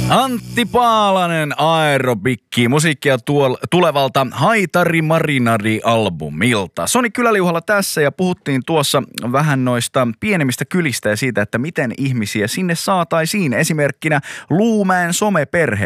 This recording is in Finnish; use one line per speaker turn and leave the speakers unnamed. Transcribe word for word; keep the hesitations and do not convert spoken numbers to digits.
Antti Paalanen, Aerobikki, musiikkia tuol- tulevalta Haitari Marinari-albumilta. Soni Kyläliuhalla tässä ja puhuttiin tuossa vähän noista pienemmistä kylistä ja siitä, että miten ihmisiä sinne saataisiin. Esimerkkinä Luumäen someperhe.